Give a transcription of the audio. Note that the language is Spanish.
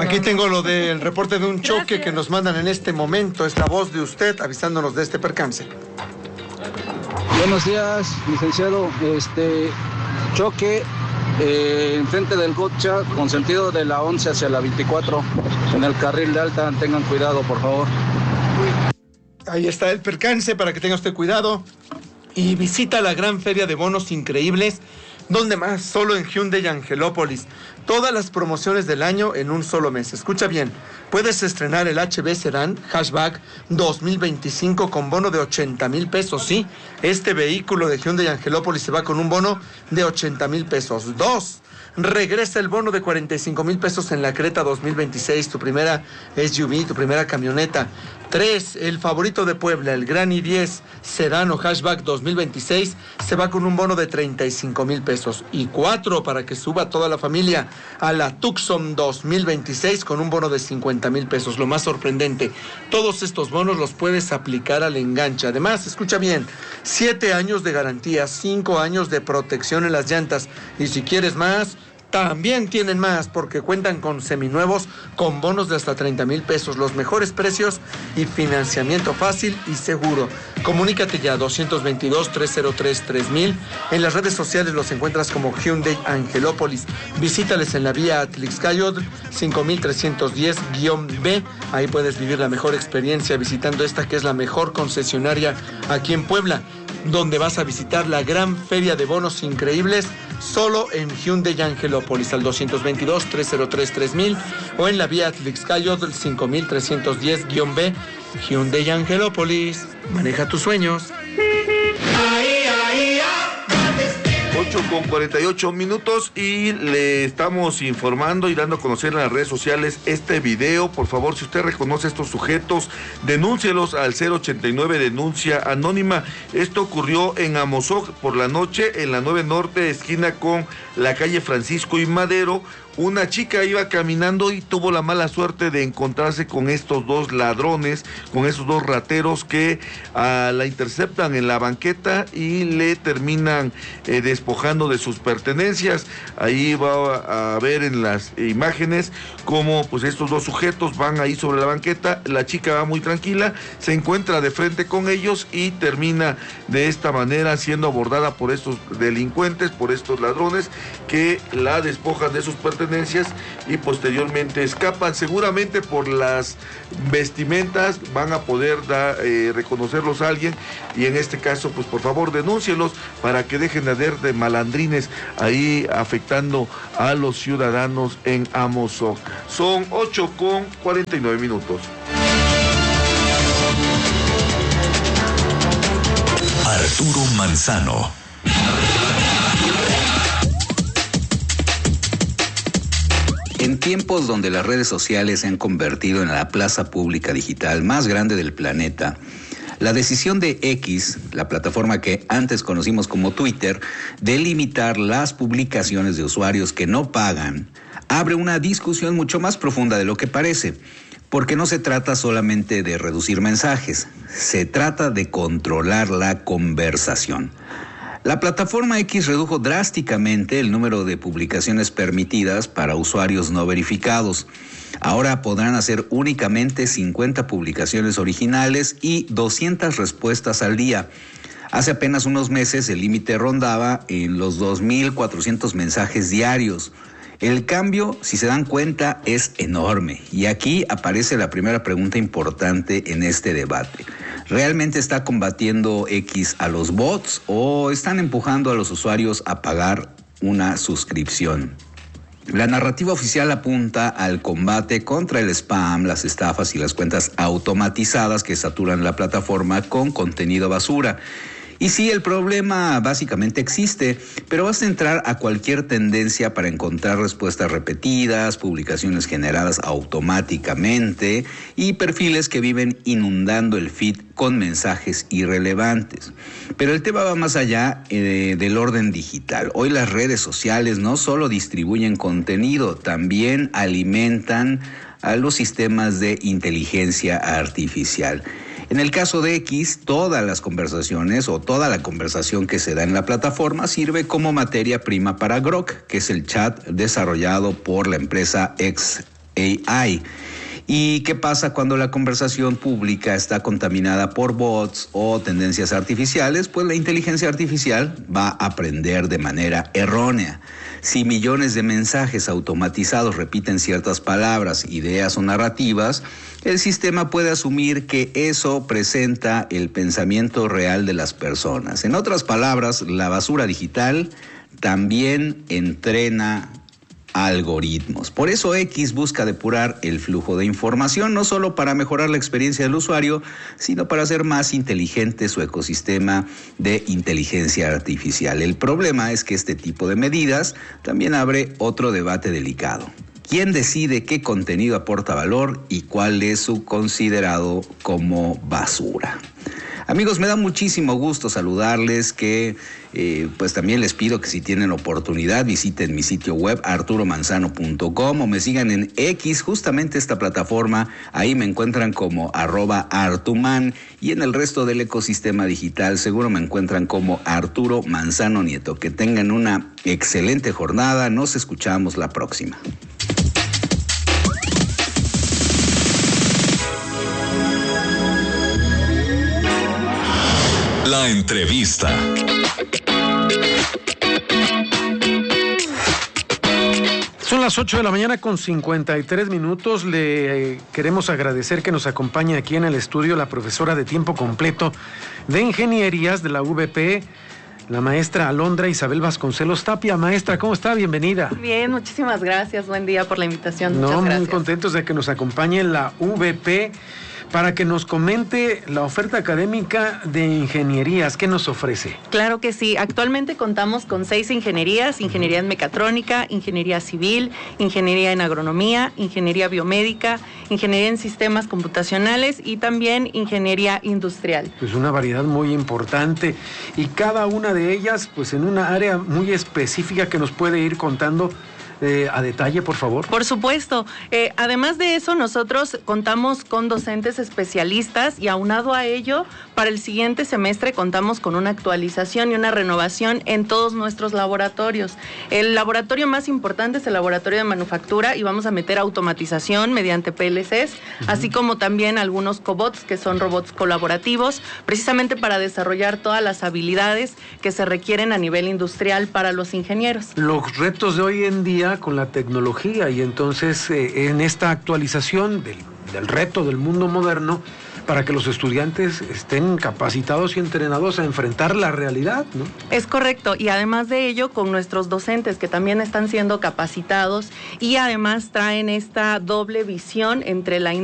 Aquí tengo lo del reporte de un choque que nos mandan en este momento. Es la voz de usted avisándonos de este percance. Buenos días, licenciado. Choque enfrente del Gotcha con sentido de la 11 hacia la 24 en el carril de alta. Tengan cuidado, por favor. Ahí está el percance para que tenga usted cuidado. Y visita la gran feria de bonos increíbles. ¿Dónde más? Solo en Hyundai Angelópolis. Todas las promociones del año en un solo mes. Escucha bien. Puedes estrenar el HB Sedán Hatchback 2025 con bono de 80,000 pesos. Sí, este vehículo de Hyundai Angelópolis se va con un bono de 80,000 pesos. 2. Regresa el bono de 45,000 pesos en la Creta 2026, tu primera SUV, tu primera camioneta. 3. El favorito de Puebla, el Gran i10 Sedán o Hatchback 2026, se va con un bono de 35,000 pesos. Y 4, para que suba toda la familia a la Tucson 2026 con un bono de 50,000 pesos. Lo más sorprendente, todos estos bonos los puedes aplicar al enganche. Además, escucha bien, 7 años de garantía, 5 años de protección en las llantas. Y si quieres más, también tienen más, porque cuentan con seminuevos con bonos de hasta 30,000 pesos, los mejores precios y financiamiento fácil y seguro. Comunícate ya, 222-303-3000. En las redes sociales los encuentras como Hyundai Angelópolis. Visítales en la vía Atlixcayotl 5310-B. Ahí puedes vivir la mejor experiencia visitando esta que es la mejor concesionaria aquí en Puebla, donde vas a visitar la gran feria de bonos increíbles solo en Hyundai Angelópolis al 222-303-3000 o en la vía Atlixcayotl 5310-B. Hyundai Angelópolis, maneja tus sueños. 8:48 y le estamos informando y dando a conocer en las redes sociales este video. Por favor, si usted reconoce a estos sujetos, denúncielos al 089 denuncia anónima. Esto ocurrió en Amozoc por la noche en la 9 Norte, esquina con la calle Francisco y Madero. Una chica iba caminando y tuvo la mala suerte de encontrarse con estos dos ladrones, con estos dos rateros que la interceptan en la banqueta y le terminan despojando de sus pertenencias. Ahí va a ver en las imágenes cómo pues estos dos sujetos van ahí sobre la banqueta. La chica va muy tranquila, se encuentra de frente con ellos y termina de esta manera siendo abordada por estos delincuentes, por estos ladrones que la despojan de sus pertenencias y posteriormente escapan. Seguramente por las vestimentas van a poder reconocerlos a alguien, y en este caso pues por favor denúncielos para que dejen de haber de malandrines ahí afectando a los ciudadanos en Amozoc. Son 8:49. Arturo Manzano. En tiempos donde las redes sociales se han convertido en la plaza pública digital más grande del planeta, la decisión de X, la plataforma que antes conocimos como Twitter, de limitar las publicaciones de usuarios que no pagan, abre una discusión mucho más profunda de lo que parece, porque no se trata solamente de reducir mensajes, se trata de controlar la conversación. La plataforma X redujo drásticamente el número de publicaciones permitidas para usuarios no verificados. Ahora podrán hacer únicamente 50 publicaciones originales y 200 respuestas al día. Hace apenas unos meses el límite rondaba en los 2,400 mensajes diarios. El cambio, si se dan cuenta, es enorme. Y aquí aparece la primera pregunta importante en este debate. ¿Realmente está combatiendo X a los bots o están empujando a los usuarios a pagar una suscripción? La narrativa oficial apunta al combate contra el spam, las estafas y las cuentas automatizadas que saturan la plataforma con contenido basura. Y sí, el problema básicamente existe, pero basta entrar a cualquier tendencia para encontrar respuestas repetidas, publicaciones generadas automáticamente y perfiles que viven inundando el feed con mensajes irrelevantes. Pero el tema va más allá del orden digital. Hoy las redes sociales no solo distribuyen contenido, también alimentan a los sistemas de inteligencia artificial. En el caso de X, todas las conversaciones o toda la conversación que se da en la plataforma sirve como materia prima para Grok, que es el chat desarrollado por la empresa AI. ¿Y qué pasa cuando la conversación pública está contaminada por bots o tendencias artificiales? Pues la inteligencia artificial va a aprender de manera errónea. Si millones de mensajes automatizados repiten ciertas palabras, ideas o narrativas, el sistema puede asumir que eso presenta el pensamiento real de las personas. En otras palabras, la basura digital también entrena algoritmos. Por eso X busca depurar el flujo de información, no solo para mejorar la experiencia del usuario, sino para hacer más inteligente su ecosistema de inteligencia artificial. El problema es que este tipo de medidas también abre otro debate delicado. ¿Quién decide qué contenido aporta valor y cuál es su considerado como basura? Amigos, me da muchísimo gusto saludarles, que pues también les pido que si tienen oportunidad visiten mi sitio web arturomanzano.com o me sigan en X, justamente esta plataforma. Ahí me encuentran como @artuman, y en el resto del ecosistema digital seguro me encuentran como Arturo Manzano Nieto. Que tengan una excelente jornada, nos escuchamos la próxima. La entrevista. Son las 8 de la mañana con 53 minutos. Le queremos agradecer que nos acompañe aquí en el estudio la profesora de tiempo completo de ingenierías de la UVP, la maestra Alondra Isabel Vasconcelos Tapia. Maestra, ¿cómo está? Bienvenida. Bien, muchísimas gracias. Buen día por la invitación. Muchas gracias. Muy contentos de que nos acompañe la UVP para que nos comente la oferta académica de ingenierías. ¿Qué nos ofrece? Claro que sí. Actualmente contamos con 6 ingenierías: ingeniería en mecatrónica, ingeniería civil, ingeniería en agronomía, ingeniería biomédica, ingeniería en sistemas computacionales y también ingeniería industrial. Pues una variedad muy importante, y cada una de ellas pues en una área muy específica que nos puede ir contando a detalle, por favor. Por supuesto. Además de eso, nosotros contamos con docentes especialistas, y aunado a ello, para el siguiente semestre contamos con una actualización y una renovación en todos nuestros laboratorios. El laboratorio más importante es el laboratorio de manufactura, y vamos a meter automatización mediante PLCs, así como también algunos cobots, que son robots colaborativos, precisamente para desarrollar todas las habilidades que se requieren a nivel industrial para los ingenieros. Los retos de hoy en día con la tecnología, y entonces en esta actualización del reto del mundo moderno, para que los estudiantes estén capacitados y entrenados a enfrentar la realidad, ¿no? Es correcto, y además de ello, con nuestros docentes que también están siendo capacitados, y además traen esta doble visión entre la